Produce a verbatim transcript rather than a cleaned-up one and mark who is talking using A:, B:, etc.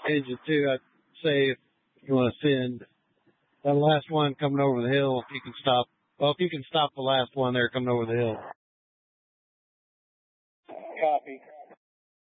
A: engine too. I'd say if you want to send that last one coming over the hill, if you can stop, well, if you can stop the last one there coming over the hill.
B: Copy.